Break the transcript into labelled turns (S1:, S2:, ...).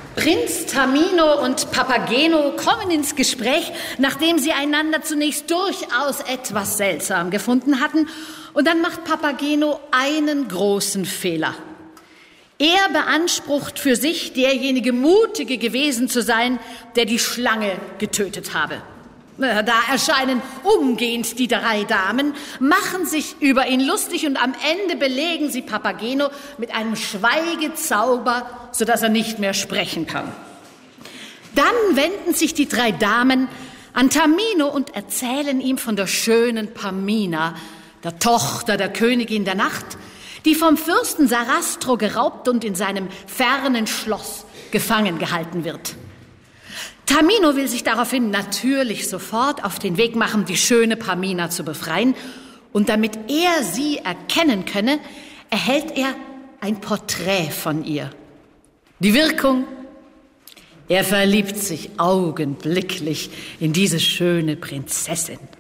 S1: Prinz Tamino und Papageno kommen ins Gespräch, nachdem sie einander zunächst durchaus etwas seltsam gefunden hatten. Und dann macht Papageno einen großen Fehler. Er beansprucht für sich, derjenige Mutige gewesen zu sein, der die Schlange getötet habe. Da erscheinen umgehend die 3 Damen, machen sich über ihn lustig und am Ende belegen sie Papageno mit einem Schweigezauber, sodass er nicht mehr sprechen kann. Dann wenden sich die 3 Damen an Tamino und erzählen ihm von der schönen Pamina, der Tochter der Königin der Nacht, die vom Fürsten Sarastro geraubt und in seinem fernen Schloss gefangen gehalten wird. Tamino will sich daraufhin natürlich sofort auf den Weg machen, die schöne Pamina zu befreien. Und damit er sie erkennen könne, erhält er ein Porträt von ihr. Die Wirkung: er verliebt sich augenblicklich in diese schöne Prinzessin.